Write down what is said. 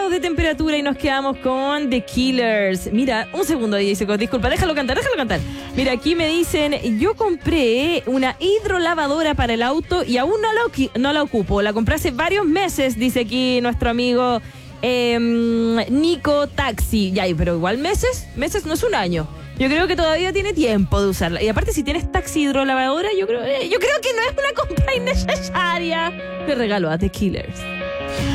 grados de temperatura y nos quedamos con The Killers. Mira, un segundo, Jessica, disculpa, déjalo cantar. Mira, aquí me dicen, yo compré una hidrolavadora para el auto y aún no la ocupo. La compré hace varios meses, dice aquí nuestro amigo Nico Taxi. Ya, pero igual meses no es un año. Yo creo que todavía tiene tiempo de usarla. Y aparte, si tienes taxi hidrolavadora, yo creo que no es una compra innecesaria. Te regalo a The Killers.